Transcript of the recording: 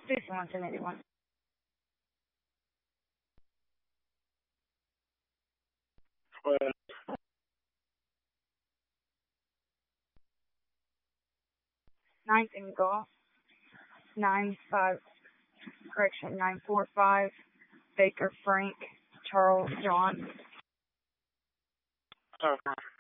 6181. 9th and Golf, 945, Baker Frank, Charles John. Okay.